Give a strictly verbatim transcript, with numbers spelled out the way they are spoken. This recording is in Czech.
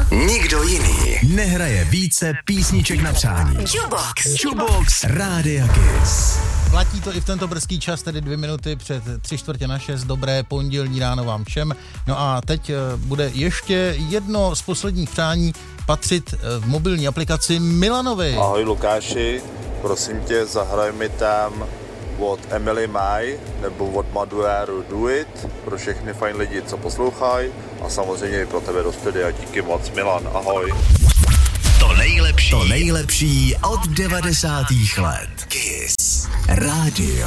Nikdo jiný nehraje více písniček na přání. Jukebox. Jukebox Rádia Kiss. Platí to i v tento brzký čas, tedy dvě minuty před tři čtvrtě na šest. Dobré pondělní ráno vám všem. No a teď bude ještě jedno z posledních přání patřit v mobilní aplikaci Milanovi. Ahoj Lukáši, prosím tě, zahraj mi tam od Emily May nebo od Maduéru Do It pro všechny fajn lidi, co poslouchají, a samozřejmě i pro tebe do studia. Díky moc, Milan, ahoj. To nejlepší, to nejlepší od devadesátých let. Kiss Radio.